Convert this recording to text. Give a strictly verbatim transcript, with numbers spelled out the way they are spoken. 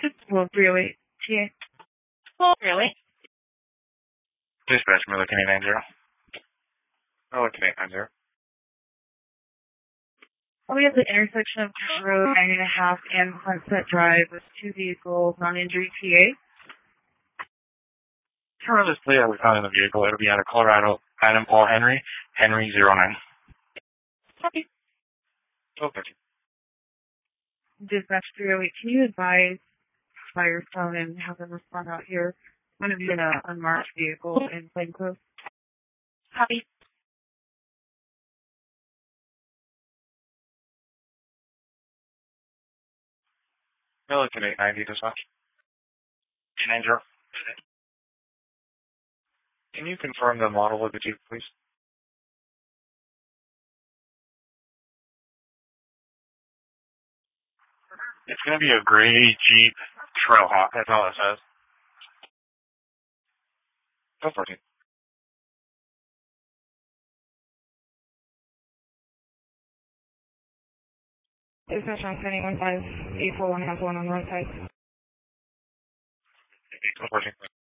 Well, three oh eight T A. Well, really? Dispatch, Miller Kenny nine zero. Miller Kenny nine zero. We have the intersection of Road nine and a half and Sunset Drive with two vehicles, non-injury T A. Furthest plate that we found in the vehicle, it'll be out of Colorado, Adam Paul Henry, Henry zero nine. Copy. twelve thirteen. Dispatch three oh eight, can you advise Firestone and have them respond out here? I'm going to be in an unmarked vehicle in plainclothes. Copy. Miller Kenny eight ninety dispatch. nine zero. Can you confirm the model of the Jeep, please? It's going to be a gray Jeep Trailhawk. That's all it says. twelve fourteen. Dispatch on seven one five eight four one has one on the right side. twelve fourteen.